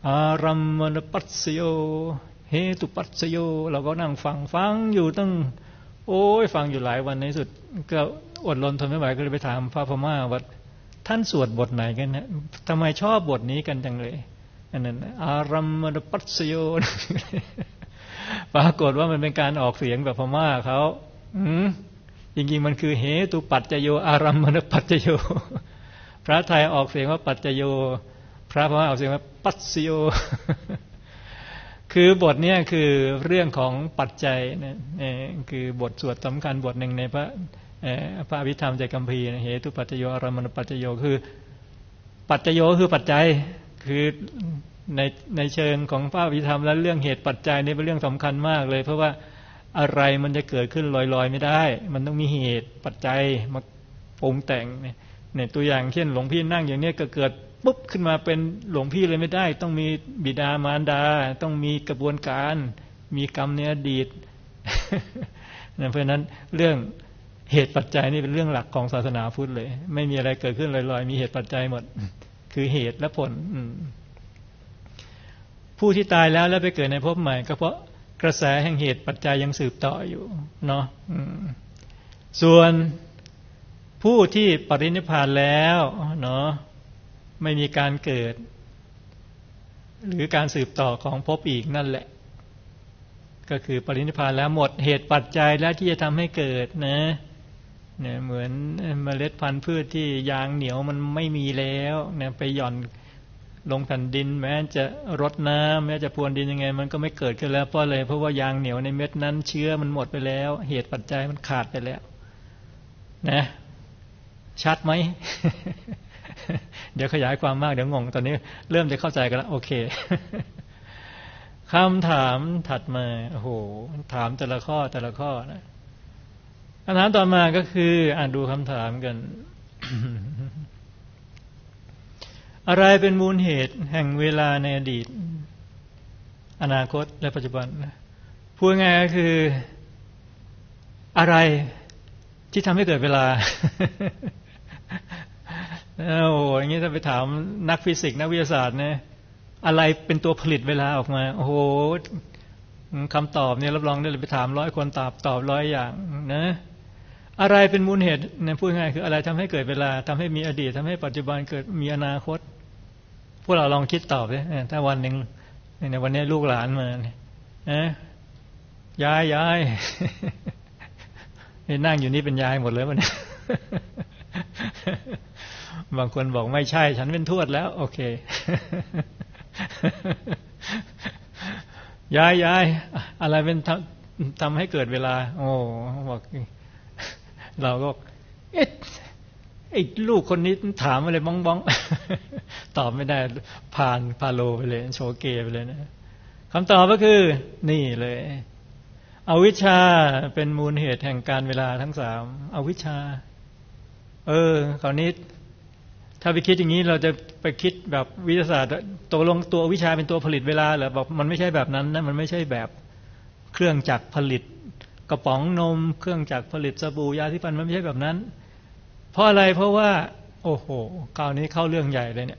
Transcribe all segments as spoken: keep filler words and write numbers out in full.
อารัมมณปัสสโยเหตุปัสสโยเราก็นั่งฟังฟังอยู่ตั้งโอ้ยฟังอยู่หลายวันในสุดก็อดรนทนไม่ไหวก็เลยไปถามพระพม่าว่าท่านสวดบทไหนกันนะทำไมชอบบทนี้กันจังเลยอันนั้นอารัมมณปัสสโยปรากฏว่ามันเป็นการออกเสียงแบบพม่าเขาจริงๆมันคือเหตุปัจจโยอารัมมณปัจจโยพระไทยออกเสียงว่าปัจจโยพระพม่าออกเสียงว่าปัสสโยคือบทนี้คือเรื่องของปัจจัยนะคือบทสวดสำคัญบทหนึ่งในพระพระอภิธรรมใจคัมภีร์เหตุปัจจโยอารัมมณปัจจโยคือปัจจโยคือปัจจัยคือในในเชิงของพระอภิธรรมและเรื่องเหตุปัจจัยนี่เป็นเรื่องสำคัญมากเลยเพราะว่าอะไรมันจะเกิดขึ้นลอยๆไม่ได้มันต้องมีเหตุปัจจัยมาปรุงแต่งเนี่ยตัวอย่างเช่นหลวงพี่นั่งอย่างนี้ก็เกิดปุ๊บขึ้นมาเป็นหลวงพี่เลยไม่ได้ต้องมีบิดามารดาต้องมีกระบวนการมีกรรมในอดีตเพราะนั้นเรื่องเหตุปัจจัยนี่เป็นเรื่องหลักของศาสนาพุทธเลยไม่มีอะไรเกิดขึ้นลอยๆมีเหตุปัจจัยหมดคือเหตุและผลผู้ที่ตายแล้วแล้วไปเกิดในภพใหม่ก็เพราะกระแสแห่งเหตุปัจจัยยังสืบต่ออยู่เนาะส่วนผู้ที่ปรินิพพานแล้วเนาะไม่มีการเกิดหรือการสืบต่อของภพอีกนั่นแหละก็คือปรินิพพานแล้วหมดเหตุปัจจัยแล้วที่จะทำให้เกิดนะเนี่ยเหมือนเมล็ดพันธุ์พืชที่ยางเหนียวมันไม่มีแล้วเนี่ยไปหย่อนลงแผ่นดินแม้จะรดน้ำแม้จะพรวนดินยังไงมันก็ไม่เกิดขึ้นแล้วเพราะอะไรเพราะว่ายางเหนียวในเม็ดนั้นเชื้อมันหมดไปแล้วเหตุปัจจัยมันขาดไปแล้วนะชัดไหม เดี๋ยวขยายความมากเดี๋ยวงงตอนนี้เริ่มจะเข้าใจกันแล้วโอเค คำถามถัดมาโอ้โหถามแต่ละข้อแต่ละข้อนะคำถามต่อมาก็คืออ่านดูคำถามกัน อะไรเป็นมูลเหตุแห่งเวลาในอดีตอนาคตและปัจจุบันพูดง่ายก็คืออะไรที่ทำให้เกิดเวลา โอ้โหอย่างนี้ถ้าไปถามนักฟิสิกส์นักวิทยาศาสตร์เนี่ยอะไรเป็นตัวผลิตเวลาออกมาโอ้โหคำตอบเนี่ยรับรองได้เลยไปถามร้อยคนตอบตอบร้อยอย่างนะอะไรเป็นมูลเหตุเนี่ยพูดง่ายคืออะไรทำให้เกิดเวลาทำให้มีอดีตทำให้ปัจจุบันเกิดมีอนาคตพวกเราลองคิดตอบเลยถ้าวันหนึ่งในวันนี้ลูกหลานมาเนี่ยนะยายยายนั่งอยู่นี่เป็นยายหมดเลยวันนี้บางคนบอกไม่ใช่ฉันเป็นทวดแล้วโอเคยายยายอะไรเป็นทำทำให้เกิดเวลาโอ้บอกเราก็เอ๊ะไอ้ลูกคนนี้ถามอะไรบ้องบ้องตอบไม่ได้ผ่านพาโลไปเลยโชเกไปเลยนะคำตอบก็คือนี่เลยอวิชชาเป็นมูลเหตุแห่งการเวลาทั้งสามอวิชชาเออคราวนี้ถ้าไปคิดอย่างนี้เราจะไปคิดแบบวิทยาศาสตร์ตกลงตัววิชาเป็นตัวผลิตเวลาเหรอบอกมันไม่ใช่แบบนั้นนะมันไม่ใช่แบบเครื่องจักรผลิตกระป๋องนมเครื่องจักรผลิตสบู่ยาสีฟันมันไม่ใช่แบบนั้นเพราะอะไรเพราะว่าโอ้โหคราวนี้เข้าเรื่องใหญ่เลยเนี่ย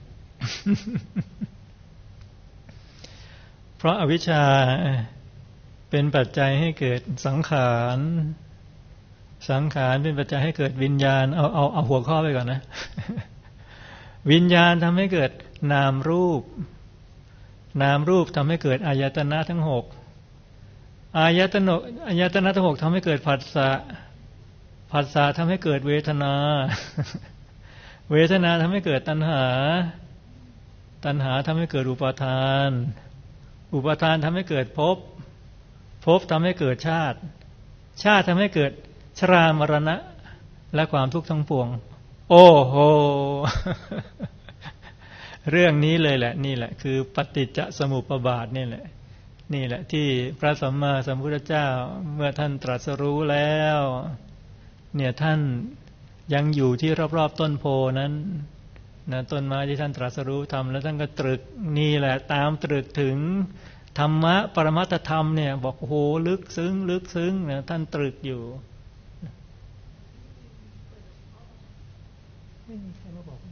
เพราะอวิชชาเป็นปัจจัยให้เกิดสังขารสังขารเป็นปัจจัยให้เกิดวิญญาณเอาเอาเอาหัวข้อไปก่อนนะ วิญญาณทำให้เกิดนามรูปนามรูปทำให้เกิดอายตนะทั้งหกอายตนะอายตนะทั้งหกทำให้เกิดผัสสะผัสสะทำให้เกิดเวทนาเวทนาทำให้เกิดตัณหาตัณหาทำให้เกิดอุปาทานอุปาทานทำให้เกิดภพภพทำให้เกิดชาติชาติทำให้เกิดชรามรณะและความทุกข์ทั้งปวงโอ้โห เรื่องนี้เลยแหละนี่แหละคือปฏิจจสมุปบาทนี่แหละนี่แหละที่พระสัมมาสัมพุทธเจ้าเมื่อท่านตรัสรู้แล้วเนี่ยท่านยังอยู่ที่รอบๆต้นโพนั้นนะต้นไม้ที่ท่านตรัสรู้ทำแล้วท่านก็ตรึกนี่แหละตามตรึกถึงธรรมะปรมัตถธรรมเนี่ยบอกโอ้โหลึกซึ้งลึกซึ้งนะท่านตรึกอยู่ไม่มีใครมาบอก